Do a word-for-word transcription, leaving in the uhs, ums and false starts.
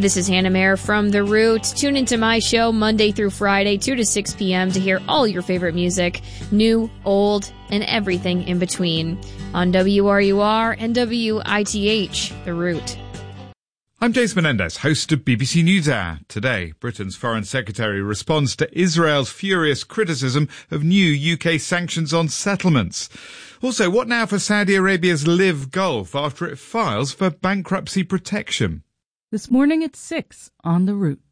This is Hannah Mayer from The Root. Tune into my show Monday through Friday, two to six p.m. to hear all your favorite music, new, old, and everything in between. On W R U R and W I T H, The Root. I'm James Menendez, host of B B C NewsHour. Today, Britain's Foreign Secretary responds to Israel's furious criticism of new U K sanctions on settlements. Also, what now for Saudi Arabia's Live Gulf after it files for bankruptcy protection? This morning at six on The Root.